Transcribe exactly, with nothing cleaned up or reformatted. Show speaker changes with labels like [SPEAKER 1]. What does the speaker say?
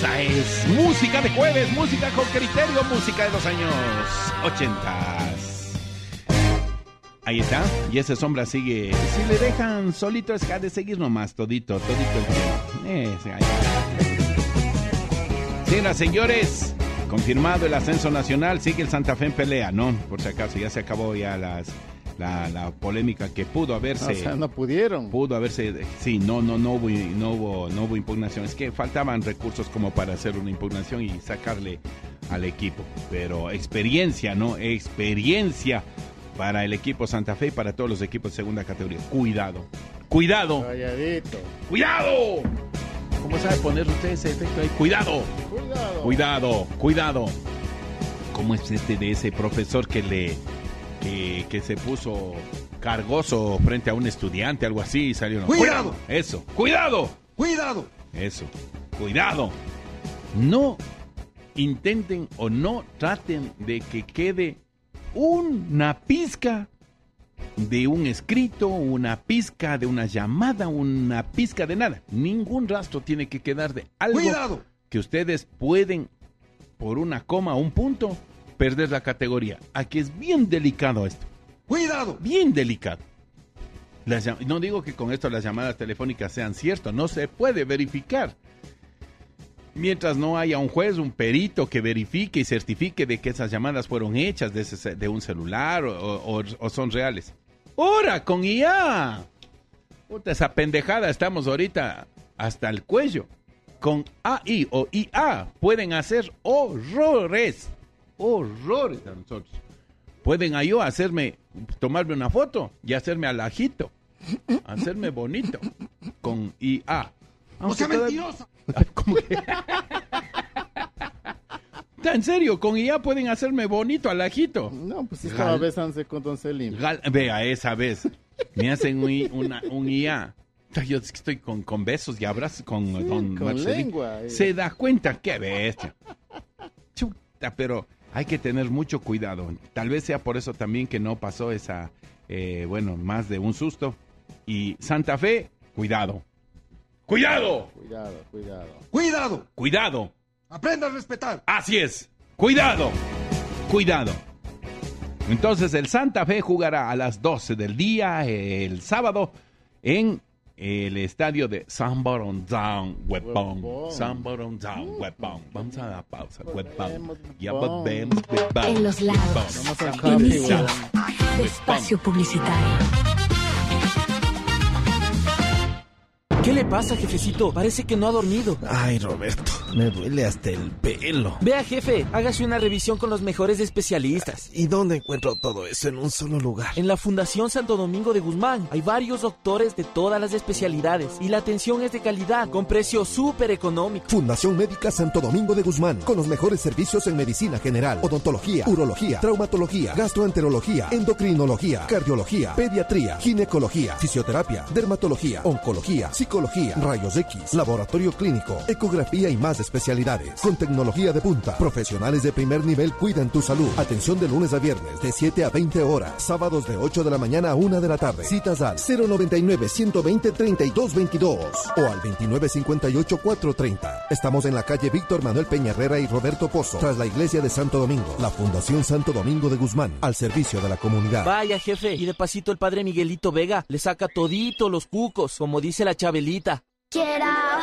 [SPEAKER 1] Esa es música de jueves, música con criterio, música de los años ochentas. Ahí está, y ese sombra sigue. Si le dejan solito es que ha de seguir nomás, todito, todito el tiempo. Ese, ahí. Señoras, señores, confirmado el ascenso nacional, sigue el Santa Fe en pelea, ¿no? Por si acaso, ya se acabó ya las... La, la polémica que pudo haberse...
[SPEAKER 2] O sea, no pudieron.
[SPEAKER 1] Pudo haberse... Sí, no, no, no hubo, no hubo, no hubo impugnación. Es que faltaban recursos como para hacer una impugnación y sacarle al equipo. Pero experiencia, ¿no? Experiencia para el equipo Santa Fe y para todos los equipos de segunda categoría. Cuidado. Cuidado.
[SPEAKER 2] Calladito.
[SPEAKER 1] Cuidado. ¿Cómo sabe poner usted ese efecto ahí? Cuidado.
[SPEAKER 2] Cuidado.
[SPEAKER 1] Cuidado. Cuidado. ¿Cómo es este de ese profesor que le... Que, que se puso cargoso frente a un estudiante, algo así, y salió...
[SPEAKER 3] ¡Cuidado!
[SPEAKER 1] Eso, ¡cuidado!
[SPEAKER 3] ¡Cuidado!
[SPEAKER 1] Eso, ¡cuidado! No intenten o no traten de que quede una pizca de un escrito, una pizca de una llamada, una pizca de nada. Ningún rastro tiene que quedar de algo
[SPEAKER 3] ¡Cuidado!
[SPEAKER 1] Que ustedes pueden, por una coma o un punto... perder la categoría. Aquí es bien delicado esto.
[SPEAKER 3] ¡Cuidado!
[SPEAKER 1] Bien delicado. Las, no digo que con esto las llamadas telefónicas sean ciertas, no se puede verificar. Mientras no haya un juez, un perito que verifique y certifique de que esas llamadas fueron hechas de, ese, de un celular o, o, o son reales. ¡Ahora, con I A! Puta, esa pendejada, estamos ahorita hasta el cuello. Con A I o I A pueden hacer horrores. Horrores a nosotros. Pueden a yo hacerme, tomarme una foto y hacerme al ajito, hacerme bonito con I A.
[SPEAKER 3] ¡No sea mentiroso!
[SPEAKER 1] ¿Cómo que? En serio, con I A pueden hacerme bonito al ajito.
[SPEAKER 2] No, pues estaba besándose con Don Selim.
[SPEAKER 1] Gal, vea, esa vez me hacen un, una, un I A. Yo estoy con, con besos y abrazos con
[SPEAKER 2] Sí,
[SPEAKER 1] Don
[SPEAKER 2] con
[SPEAKER 1] Marcelín.
[SPEAKER 2] lengua. eh.
[SPEAKER 1] Se da cuenta, qué bestia. Chuta, pero hay que tener mucho cuidado. Tal vez sea por eso también que no pasó esa, eh, bueno, más de un susto. Y Santa Fe, cuidado. ¡Cuidado!
[SPEAKER 2] Cuidado, cuidado.
[SPEAKER 3] ¡Cuidado!
[SPEAKER 1] ¡Cuidado!
[SPEAKER 3] ¡Aprenda a respetar!
[SPEAKER 1] Así es. ¡Cuidado! ¡Cuidado! Entonces el Santa Fe jugará a las doce del día el sábado en el estadio de Sanborn Down, Huepón. Sanborn Down, Huepón. Vamos a la pausa, Huepón. Ya volvemos, Huepón.
[SPEAKER 4] En los lados.
[SPEAKER 2] Vamos a coffee,
[SPEAKER 4] Inicia
[SPEAKER 2] huevón.
[SPEAKER 4] espacio publicitario.
[SPEAKER 5] ¿Qué le pasa, jefecito? Parece que no ha dormido.
[SPEAKER 6] Ay, Roberto, me duele hasta el pelo.
[SPEAKER 5] Vea, jefe, hágase una revisión con los mejores especialistas.
[SPEAKER 6] ¿Y dónde encuentro todo eso en un solo lugar?
[SPEAKER 5] En la Fundación Santo Domingo de Guzmán hay varios doctores de todas las especialidades y la atención es de calidad, con precio súper económico.
[SPEAKER 7] Fundación Médica Santo Domingo de Guzmán, con los mejores servicios en medicina general, odontología, urología, traumatología, gastroenterología, endocrinología, cardiología, pediatría, ginecología, fisioterapia, dermatología, oncología, psicología, rayos X, laboratorio clínico, ecografía y más especialidades. Con tecnología de punta, profesionales de primer nivel cuidan tu salud. Atención de lunes a viernes de siete a veinte horas, sábados de ocho de la mañana a una de la tarde. Citas al cero noventa y nueve, ciento veinte, treinta y dos veintidós o al veintinueve cincuenta y ocho, cuatrocientos treinta. Estamos en la calle Víctor Manuel Peña Herrera y Roberto Pozo, tras la iglesia de Santo Domingo. La Fundación Santo Domingo de Guzmán, al servicio de la comunidad.
[SPEAKER 5] Vaya, jefe, y de pasito el padre Miguelito Vega le saca todito los cucos, como dice la Chabelita.
[SPEAKER 4] Quiera